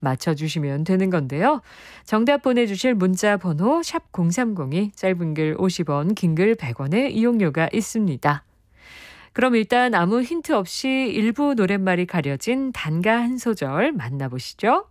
맞춰주시면 되는 건데요. 정답 보내주실 문자 번호 샵 0302, 짧은 글 50원, 긴 글 100원의 이용료가 있습니다. 그럼 일단 아무 힌트 없이 일부 노랫말이 가려진 단가 한 소절 만나보시죠.